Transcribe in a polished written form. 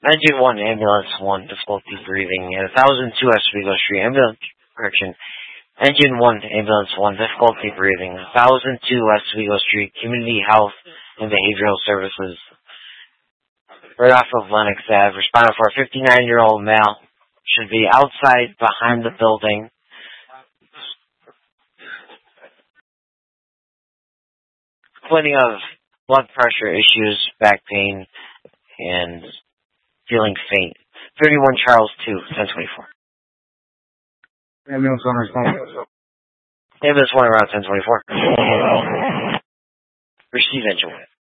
Engine 1, Ambulance 1, difficulty breathing. And 1002 Oswego Street, Ambulance, correction. Engine 1, Ambulance 1, difficulty breathing. 1002 Oswego Street, Community Health and Behavioral Services. Right off of Lenox Ave, responded for a 59-year-old male. Should be outside behind the building. Complaining of blood pressure issues, back pain, and feeling faint. 31 Charles 2, 1024. Ambulance 1 response. Ambulance 1 around 1024. Receive engine 1.